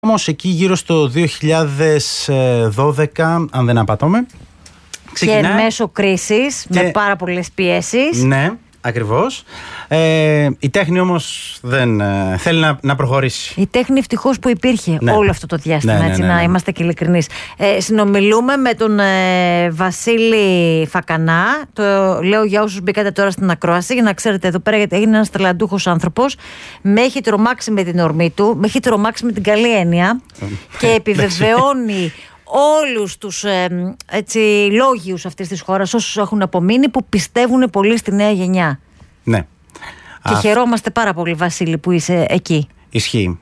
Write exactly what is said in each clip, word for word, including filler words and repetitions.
Όμως εκεί γύρω στο δύο χιλιάδες δώδεκα, αν δεν απατώμε, ξεκινάει. Και μέσω κρίσης, και... με πάρα πολλές πιέσεις. Ναι, ακριβώς. Ε, η τέχνη όμως δεν ε, θέλει να, να προχωρήσει. Η τέχνη ευτυχώς που υπήρχε, ναι, όλο αυτό το διάστημα, ναι, ναι, ναι, έτσι, ναι, ναι, να είμαστε και ειλικρινείς. Ε, συνομιλούμε με τον ε, Βασίλη Φακανά. Το λέω για όσους μπήκατε τώρα στην ακρόαση, για να ξέρετε εδώ πέρα, γιατί έγινε ένας ταλαντούχος άνθρωπος. Με έχει τρομάξει με την ορμή του, με έχει τρομάξει με την καλή έννοια και επιβεβαιώνει όλους τους ε, έτσι, λόγιους αυτής της χώρας, όσους έχουν απομείνει, που πιστεύουν πολύ στη νέα γενιά. Ναι. Και Α... χαιρόμαστε πάρα πολύ, Βασίλη, που είσαι εκεί. Ισχύει.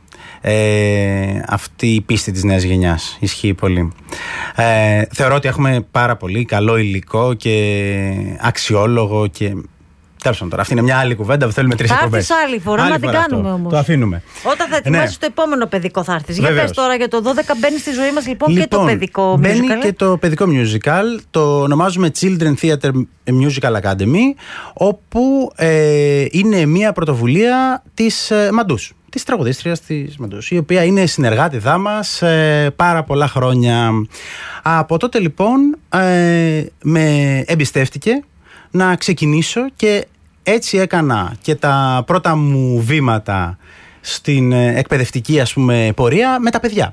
Ε, αυτή η πίστη της νέας γενιάς ισχύει πολύ. Ε, θεωρώ ότι έχουμε πάρα πολύ καλό υλικό και αξιόλογο και... Τέλος πάντων, τώρα αυτή είναι μια άλλη κουβέντα που θέλουμε τρεις εκπομπές. Θα έρθεις άλλη φορά άλλη να φορά την κάνουμε αυτό. Όμως. Το αφήνουμε. Όταν θα ετοιμάσεις, ναι, το επόμενο παιδικό θα έρθεις. Για πες τώρα, για το δώδεκα μπαίνει στη ζωή μας λοιπόν, λοιπόν και το παιδικό musical. Μπαίνει και το παιδικό musical. Το ονομάζουμε Children Theatre Musical Academy, όπου ε, είναι μια πρωτοβουλία της ε, Μαντούς, της τραγουδίστριας της Μαντούς, η οποία είναι συνεργάτηδά μας ε, πάρα πολλά χρόνια. Από τότε λοιπόν ε, με εμπιστεύτηκε να ξεκινήσω και έτσι έκανα και τα πρώτα μου βήματα στην εκπαιδευτική, ας πούμε, πορεία με τα παιδιά.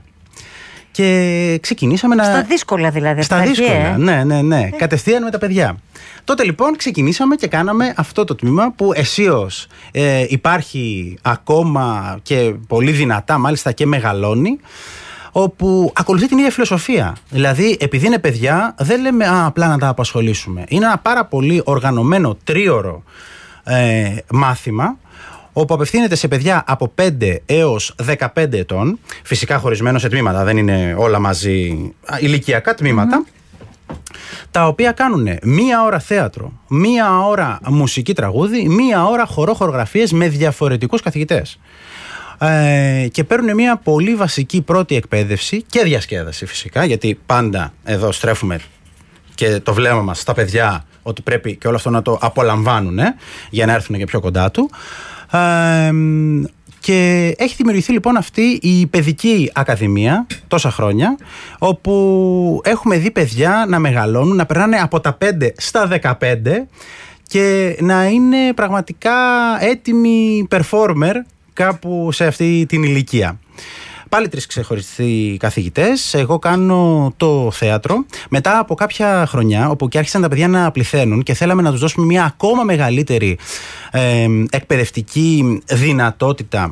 Και ξεκινήσαμε να... Στα δύσκολα δηλαδή. Στα δύσκολα, ε? ναι, ναι, ναι. Ε. Κατευθείαν με τα παιδιά. Τότε λοιπόν ξεκινήσαμε και κάναμε αυτό το τμήμα που αισίως ε, υπάρχει ακόμα και πολύ δυνατά, μάλιστα και μεγαλώνει, όπου ακολουθεί την ίδια φιλοσοφία. Δηλαδή, επειδή είναι παιδιά, δεν λέμε α, απλά να τα απασχολήσουμε. Είναι ένα πάρα πολύ οργανωμένο τρίωρο ε, μάθημα, όπου απευθύνεται σε παιδιά από πέντε έως δεκαπέντε ετών, φυσικά χωρισμένο σε τμήματα, δεν είναι όλα μαζί, ηλικιακά τμήματα, mm-hmm. τα οποία κάνουν μία ώρα θέατρο, μία ώρα μουσική τραγούδι, μία ώρα χορό χορογραφίες με διαφορετικούς καθηγητές. Ε, και παίρνουν μια πολύ βασική πρώτη εκπαίδευση και διασκέδαση φυσικά, γιατί πάντα εδώ στρέφουμε και το βλέμμα μας στα παιδιά ότι πρέπει και όλο αυτό να το απολαμβάνουν ε, για να έρθουν και πιο κοντά του. Ε, και έχει δημιουργηθεί λοιπόν αυτή η παιδική ακαδημία τόσα χρόνια, όπου έχουμε δει παιδιά να μεγαλώνουν, να περνάνε από τα πέντε στα δεκαπέντε και να είναι πραγματικά έτοιμοι performer κάπου σε αυτή την ηλικία. Πάλι τρεις ξεχωριστοί καθηγητές. Εγώ κάνω το θέατρο. Μετά από κάποια χρονιά, όπου και άρχισαν τα παιδιά να πληθαίνουν και θέλαμε να τους δώσουμε μια ακόμα μεγαλύτερη ε, εκπαιδευτική δυνατότητα,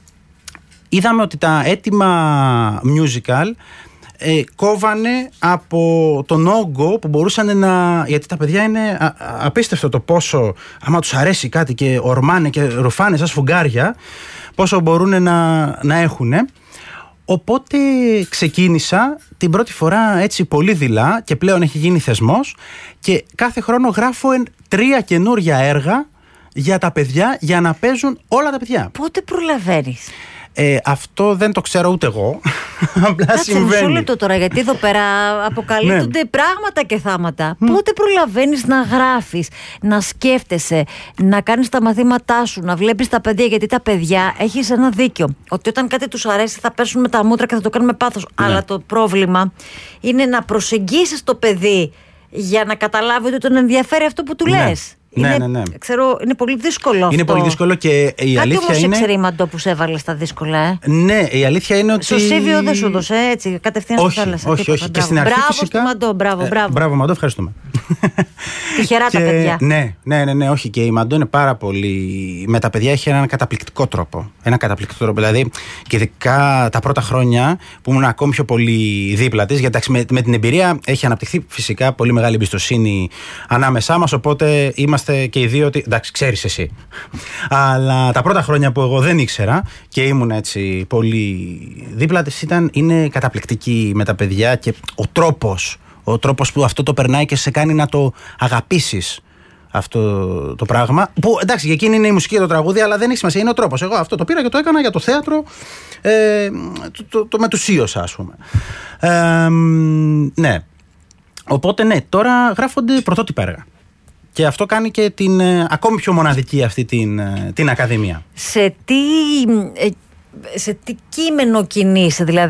είδαμε ότι τα έτοιμα musical ε, κόβανε από τον όγκο που μπορούσαν να... Γιατί τα παιδιά είναι α, απίστευτο το πόσο, άμα τους αρέσει κάτι και ορμάνε και ρουφάνε σαν σφουγγάρια, πόσο μπορούν να, να έχουν. Οπότε ξεκίνησα την πρώτη φορά έτσι πολύ δειλά και πλέον έχει γίνει θεσμός και κάθε χρόνο γράφω τρία καινούργια έργα για τα παιδιά, για να παίζουν όλα τα παιδιά. Πότε προλαβαίνεις? Ε, αυτό δεν το ξέρω ούτε εγώ. Απλά Κάτσε συμβαίνει. μισό λεπτό τώρα, γιατί εδώ πέρα αποκαλύπτονται ναι. πράγματα και θάματα. Mm. Πότε προλαβαίνεις να γράφεις, να σκέφτεσαι, να κάνεις τα μαθήματά σου, να βλέπεις τα παιδιά? Γιατί τα παιδιά, έχεις ένα δίκιο, ότι όταν κάτι τους αρέσει θα πέσουν με τα μούτρα και θα το κάνουν με πάθος. Ναι. Αλλά το πρόβλημα είναι να προσεγγίσεις το παιδί για να καταλάβει ότι τον ενδιαφέρει αυτό που του ναι. λες. Ναι, είναι, ναι, ναι. Ξέρω, είναι πολύ δύσκολο αυτό. Είναι πολύ δύσκολο και η Κάτι αλήθεια όμως είναι... ήξερε η Μαντό που σε έβαλε στα δύσκολα, ε. Ναι, η αλήθεια είναι ότι... Στο Σίβιο δεν σου έδωσε, έτσι, κατευθείαν στη θάλασσα. Όχι, όχι, και στην αρχή μπράβο φυσικά... Μπράβο στη Μαντό, μπράβο, μπράβο. Ε, μπράβο Μαντό, ευχαριστούμε. Τυχερά και... τα παιδιά. Ναι, ναι, ναι, ναι, όχι, και η Μαντό είναι πάρα πολύ... Με τα παιδιά έχει έναν καταπληκτικό τρόπο. Ένα καταπληκτικό τρόπο, δηλαδή, και ειδικά τα πρώτα χρόνια που ήμουν ακόμη πιο πολύ δίπλα της, γιατί με, με την εμπειρία έχει αναπτυχθεί φυσικά πολύ μεγάλη εμπιστοσύνη ανάμεσά μας, οπότε είμαστε και οι δύο ότι εντάξει, ξέρεις εσύ. Αλλά τα πρώτα χρόνια που εγώ δεν ήξερα και ήμουν έτσι πολύ δίπλα της, ήταν, είναι καταπληκτική με τα παιδιά και ο τρόπος, ο τρόπος που αυτό το περνάει και σε κάνει να το αγαπήσεις αυτό το πράγμα. Που εντάξει, για εκείνη είναι η μουσική και το τραγούδι, αλλά δεν έχει σημασία, είναι ο τρόπος. Εγώ αυτό το πήρα και το έκανα για το θέατρο, ε, το, το, το μετουσίωσα, ας πούμε. Ε, ναι. Οπότε ναι, τώρα γράφονται πρωτότυπα έργα. Και αυτό κάνει και την ε, ακόμη πιο μοναδική αυτή την, ε, την Ακαδημία. Σε τι ε, σε τι κείμενο κινείσαι, δηλαδή